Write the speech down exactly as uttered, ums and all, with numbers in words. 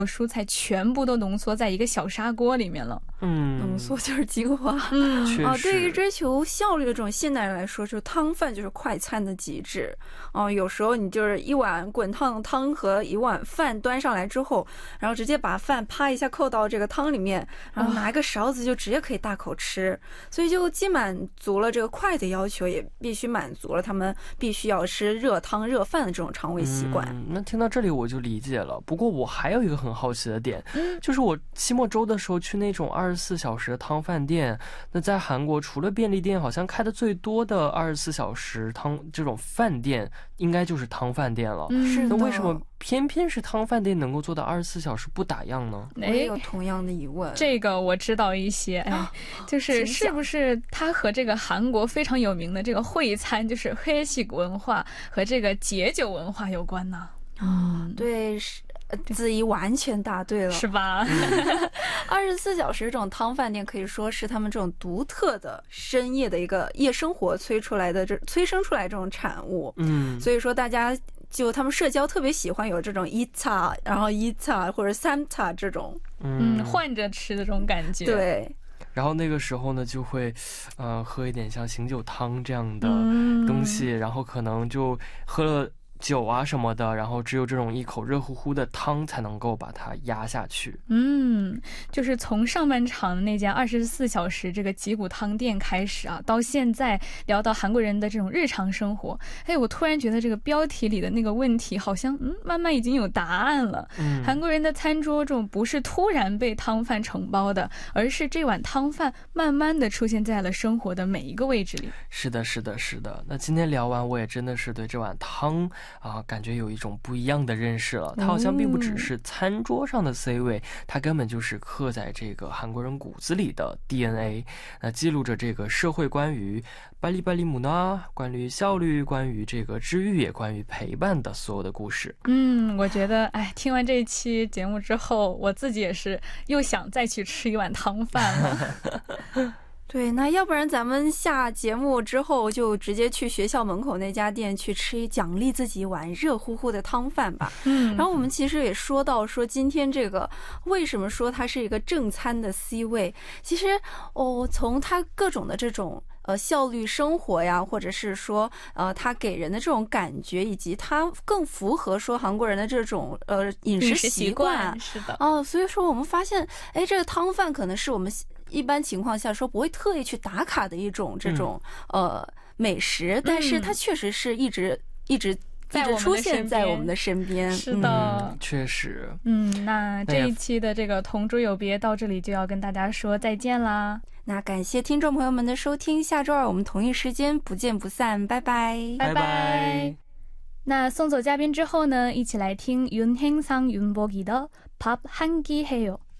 蔬菜全部都浓缩在一个小砂锅里面了。 嗯， 浓缩就是精华。 嗯， 确实、 啊，对于追求效率的这种现代人来说，就汤饭就是快餐的极致。哦、有时候你就是一碗滚烫的汤和一碗饭端上来之后，然后直接把饭啪一下扣到这个汤里面，然后拿一个勺子就直接可以大口吃。所以就既满足了这个快的要求，也必须满足了他们必须要吃热汤热饭的这种肠胃习惯。 嗯，那听到这里我就理解了。不过我还有一个很好奇的点，就是我期末周的时候去那种二十四小时的汤饭店，那在韩国除了便利店，好像开的最多的二十四小时汤这种饭店应该就是汤饭店了。 是的， 那为什么偏偏是汤饭店能够做到二十四小时不打烊呢？ 我也有同样的疑问。 这个我知道一些，哎，就是是不是它和这个韩国非常有名的这个会餐，就是회식文化和这个解酒文化有关呢？ 嗯，对，是子怡完全答对了， 是吧？ 二十四小时这种汤饭店可以说是他们这种独特的深夜的一个夜生活催出来的这催生出来这种产物。 嗯， 所以说大家就他们社交特别喜欢有这种一차，然后一차或者三차这种， 嗯，换着吃的这种感觉。 对。 然后那个时候呢，就会，呃，喝一点像醒酒汤这样的东西，嗯、然后可能就喝了酒啊什么的，然后只有这种一口热乎乎的汤才能够把它压下去。 嗯，就是从上半场的那家二十四小时这个吉谷汤店开始啊，到现在聊到韩国人的这种日常生活，哎，我突然觉得这个标题里的那个问题好像嗯慢慢已经有答案了。嗯，韩国人的餐桌中不是突然被汤饭承包的，而是这碗汤饭慢慢的出现在了生活的每一个位置里。 是的，是的，是的。那今天聊完，我也真的是对这碗汤啊，感觉有一种不一样的认识了。它好像并不只是餐桌上的 C 位，它根本就是刻在这个韩国人骨子里的 D N A。那记录着这个社会关于빨리빨리 문화，关于效率，关于这个治愈，也关于陪伴的所有的故事。 嗯，我觉得，哎，听完这一期节目之后，我自己也是又想再去吃一碗汤饭了。 对，那要不然咱们下节目之后就直接去学校门口那家店去吃一奖励自己一碗热乎乎的汤饭吧。嗯，然后我们其实也说到说今天这个为什么说它是一个正餐的 C 位，其实哦，从它各种的这种呃效率生活呀，或者是说呃它给人的这种感觉，以及它更符合说韩国人的这种呃饮食习惯。 是的。 哦，所以说我们发现，哎，这个汤饭可能是我们一般情况下说不会特意去打卡的一种这种、嗯、呃美食，但是它确实是一直、嗯、一直一直出现在我们的身边。 是的、 嗯、确实。 嗯，那这一期的这个同桌有别到这里就要跟大家说再见啦。 那感谢听众朋友们的收听，下周二我们同一时间不见不散，拜拜拜拜。那送走嘉宾之后呢，一起来听윤행상 윤복이的밥 한 끼 해요。